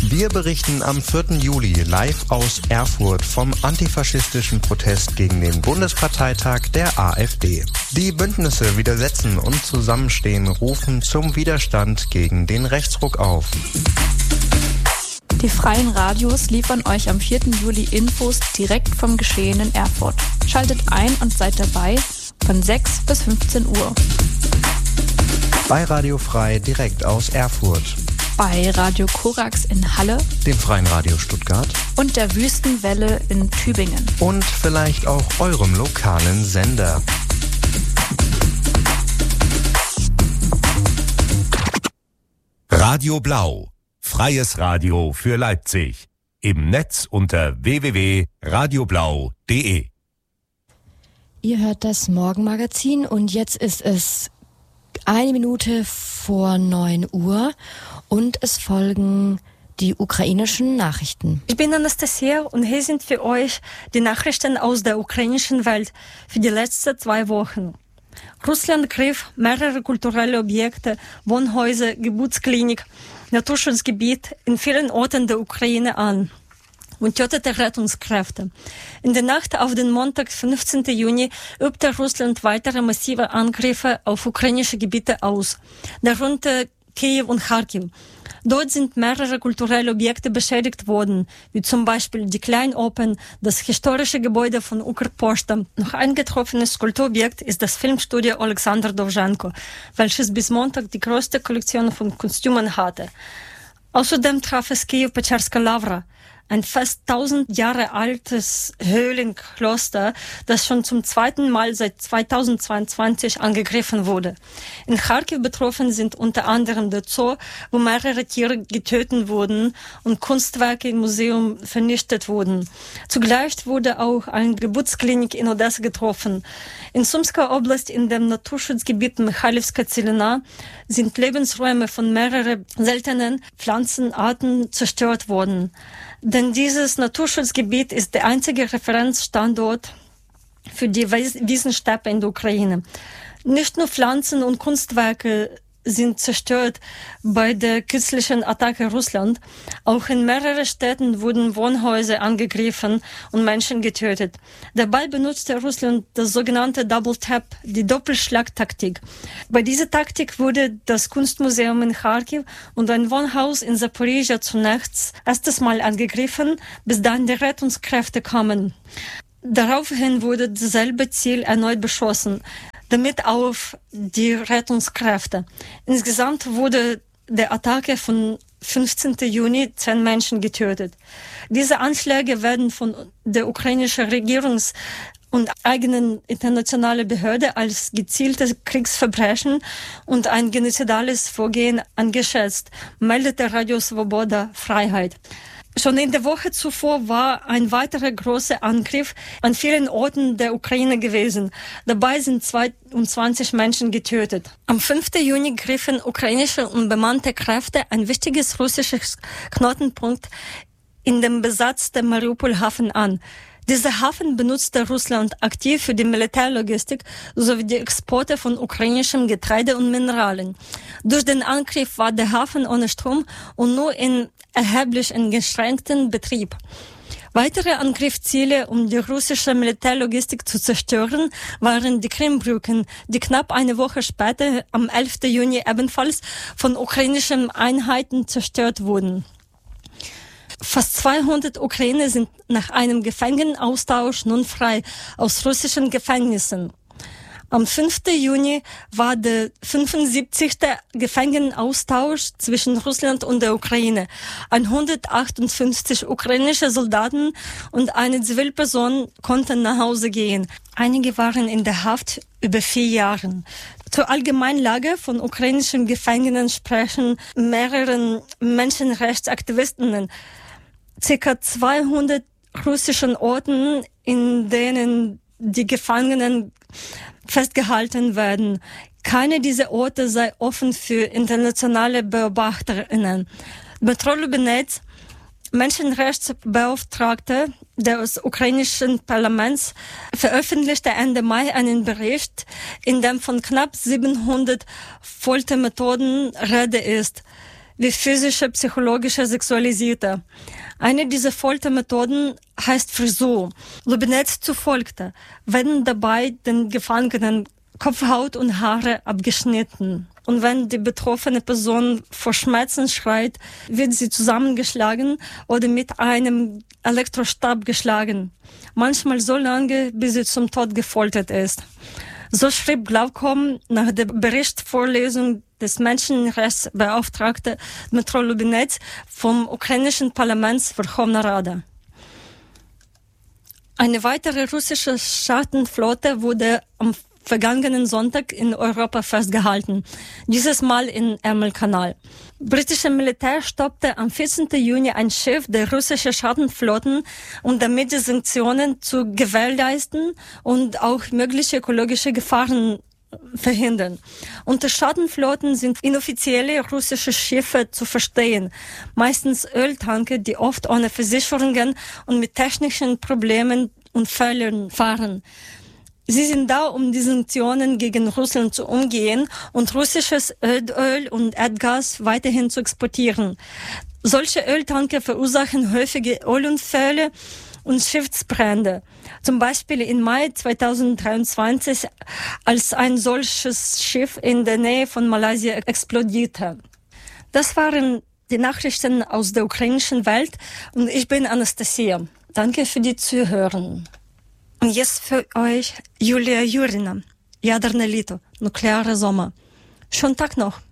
Wir berichten am 4. Juli live aus Erfurt vom antifaschistischen Protest gegen den Bundesparteitag der AfD. Die Bündnisse widersetzen und Zusammenstehen rufen zum Widerstand gegen den Rechtsruck auf. Die freien Radios liefern euch am 4. Juli Infos direkt vom Geschehen in Erfurt. Schaltet ein und seid dabei von 6 bis 15 Uhr. Bei Radio Frei direkt aus Erfurt. Bei Radio Korax in Halle, dem Freien Radio Stuttgart und der Wüstenwelle in Tübingen. Und vielleicht auch eurem lokalen Sender. Radio Blau. Freies Radio für Leipzig. Im Netz unter www.radioblau.de. Ihr hört das Morgenmagazin und jetzt ist es 1 Minute vor 9 Uhr und es folgen die ukrainischen Nachrichten. Ich bin Anastasia und hier sind für euch die Nachrichten aus der ukrainischen Welt für die letzten 2 Wochen. Russland griff mehrere kulturelle Objekte, Wohnhäuser, Geburtsklinik, Naturschutzgebiet in vielen Orten der Ukraine an und tötete Rettungskräfte. In der Nacht auf den Montag, 15. Juni, übte Russland weitere massive Angriffe auf ukrainische Gebiete aus, darunter Kiew und Kharkiv. Dort sind mehrere kulturelle Objekte beschädigt worden, wie zum Beispiel die Kleinopen, das historische Gebäude von Ukrposhta. Noch ein getroffenes Kulturobjekt ist das Filmstudio Alexander Dovzhenko, welches bis Montag die größte Kollektion von Kostümen hatte. Außerdem traf es Kiew-Pecherska Lavra, ein fast 1000 Jahre altes Höhlenkloster, das schon zum 2. Mal seit 2022 angegriffen wurde. In Kharkiv betroffen sind unter anderem der Zoo, wo mehrere Tiere getötet wurden und Kunstwerke im Museum vernichtet wurden. Zugleich wurde auch eine Geburtsklinik in Odessa getroffen. In Sumsker Oblast in dem Naturschutzgebiet Michalivska Zelina sind Lebensräume von mehreren seltenen Pflanzenarten zerstört worden. Denn dieses Naturschutzgebiet ist der einzige Referenzstandort für die Wiesensteppe in der Ukraine. Nicht nur Pflanzen und Kunstwerke sind zerstört bei der kürzlichen Attacke Russland. Auch in mehreren Städten wurden Wohnhäuser angegriffen und Menschen getötet. Dabei benutzte Russland das sogenannte Double Tap, die Doppelschlagtaktik. Bei dieser Taktik wurde das Kunstmuseum in Kharkiv und ein Wohnhaus in Zaporizhzhia zunächst erstes Mal angegriffen, bis dann die Rettungskräfte kamen. Daraufhin wurde dasselbe Ziel erneut beschossen, damit auf die Rettungskräfte. Insgesamt wurde der Attacke von 15. Juni 10 Menschen getötet. Diese Anschläge werden von der ukrainischen Regierung und eigenen internationalen Behörde als gezieltes Kriegsverbrechen und ein genozidales Vorgehen eingeschätzt, meldete Radio Svoboda Freiheit. Schon in der Woche zuvor war ein weiterer großer Angriff an vielen Orten der Ukraine gewesen. Dabei sind 22 Menschen getötet. Am 5. Juni griffen ukrainische unbemannte Kräfte ein wichtiges russisches Knotenpunkt in dem besetzten Mariupol-Hafen an. Dieser Hafen benutzte Russland aktiv für die Militärlogistik sowie die Exporte von ukrainischem Getreide und Mineralien. Durch den Angriff war der Hafen ohne Strom und nur in erheblich eingeschränkten Betrieb. Weitere Angriffsziele, um die russische Militärlogistik zu zerstören, waren die Krimbrücken, die knapp eine Woche später, am 11. Juni, ebenfalls von ukrainischen Einheiten zerstört wurden. Fast 200 Ukrainer sind nach einem Gefangenenaustausch nun frei aus russischen Gefängnissen. Am 5. Juni war der 75. Gefangenenaustausch zwischen Russland und der Ukraine. 158 ukrainische Soldaten und eine Zivilperson konnten nach Hause gehen. Einige waren in der Haft über 4 Jahre. Zur Allgemeinlage von ukrainischen Gefangenen sprechen mehrere Menschenrechtsaktivistinnen. Circa 200 russischen Orten, in denen die Gefangenen festgehalten werden. Keine dieser Orte sei offen für internationale BeobachterInnen. Dmytro Lubinets, Menschenrechtsbeauftragter des ukrainischen Parlaments, veröffentlichte Ende Mai einen Bericht, in dem von knapp 700 Foltermethoden Rede ist. wie physische, psychologische, sexualisierte. Eine dieser Foltermethoden heißt Frisur. Lubinets zufolge werden dabei den Gefangenen Kopfhaut und Haare abgeschnitten. Und wenn die betroffene Person vor Schmerzen schreit, wird sie zusammengeschlagen oder mit einem Elektrostab geschlagen. Manchmal so lange, bis sie zum Tod gefoltert ist. So schrieb Glaukom nach der Berichtsvorlesung des Menschenrechtsbeauftragten Dmytro Lubinets vom ukrainischen Parlaments Верховна Rada. Eine weitere russische Schattenflotte wurde am vergangenen Sonntag in Europa festgehalten, dieses Mal in Ärmelkanal. Britische Militär stoppte am 14. Juni ein Schiff der russischen Schattenflotten, um damit die Sanktionen zu gewährleisten und auch mögliche ökologische Gefahren verhindern. Unter Schattenflotten sind inoffizielle russische Schiffe zu verstehen, meistens Öltanker, die oft ohne Versicherungen und mit technischen Problemen und Fehlern fahren. Sie sind da, um die Sanktionen gegen Russland zu umgehen und russisches Öl und Erdgas weiterhin zu exportieren. Solche Öltanker verursachen häufige Ölunfälle und Schiffsbrände. Zum Beispiel im Mai 2023, als ein solches Schiff in der Nähe von Malaysia explodierte. Das waren die Nachrichten aus der ukrainischen Welt und ich bin Anastasia. Danke für die Zuhören. Und jetzt für euch Julia Jurina, Ядерное літо, nuklearer Sommer. Schönen Tag noch.